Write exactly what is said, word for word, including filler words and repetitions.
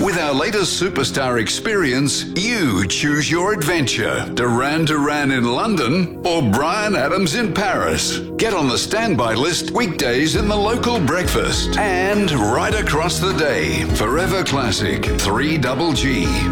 With our latest superstar experience, you choose your adventure. Duran Duran in London or Bryan Adams in Paris. Get on the standby list weekdays in the local breakfast and right across the day. Forever Classic three G G.